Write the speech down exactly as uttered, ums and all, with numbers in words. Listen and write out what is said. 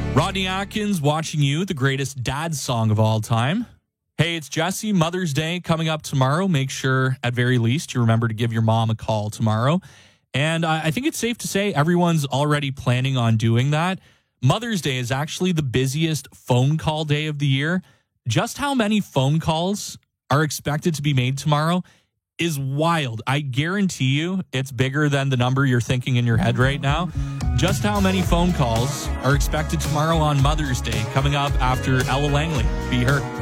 Rodney Atkins, Watching You, the greatest dad song of all time. Hey, it's Jesse. Mother's Day coming up tomorrow. Make sure, at very least, you remember to give your mom a call tomorrow. And I, I think it's safe to say everyone's already planning on doing that. Mother's Day is actually the busiest phone call day of the year. Just how many phone calls are expected to be made tomorrow is wild. I guarantee you it's bigger than the number you're thinking in your head right now. Just how many phone calls are expected tomorrow on Mother's Day, coming up after Ella Langley. Be her.